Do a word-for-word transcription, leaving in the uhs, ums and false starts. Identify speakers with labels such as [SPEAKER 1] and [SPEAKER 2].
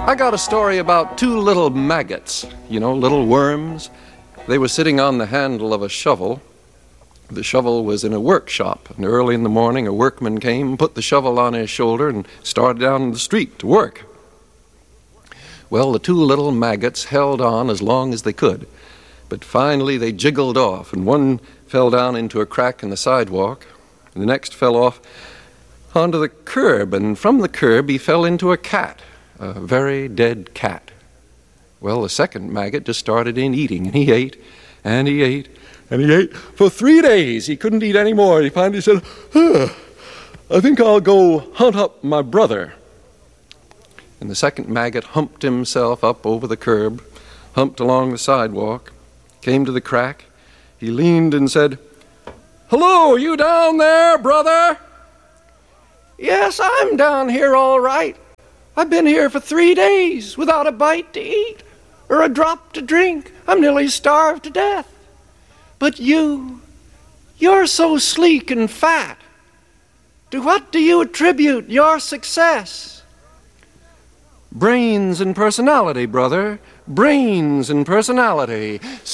[SPEAKER 1] I got a story about two little maggots, you know, little worms. They were sitting on the handle of a shovel. The shovel was in a workshop, and early in the morning a workman came, put the shovel on his shoulder, and started down the street to work. Well, the two little maggots held on as long as they could, but finally they jiggled off, and one fell down into a crack in the sidewalk, and the next fell off onto the curb, and from the curb he fell into a cat, a very dead cat. Well, the second maggot just started in eating, and he ate, and he ate, and he ate for three days. He couldn't eat any more. He finally said, huh, I think I'll go hunt up my brother. And the second maggot humped himself up over the curb, humped along the sidewalk, came to the crack. He leaned and said, "Hello, you down there, brother?" "Yes, I'm down here all right. I've been here for three days without a bite to eat or a drop to drink. I'm nearly starved to death. But you, you're so sleek and fat. To what do you attribute your success?" "Brains and personality, brother. Brains and personality."